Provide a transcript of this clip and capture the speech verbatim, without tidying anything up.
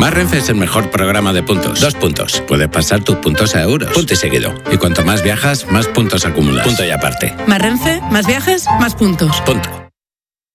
Más Renfe es el mejor programa de puntos. Dos puntos. Puedes pasar tus puntos a euros. Punto y seguido. Y cuanto más viajas, más puntos acumulas. Punto y aparte. Más Renfe, más viajes, más puntos. Punto.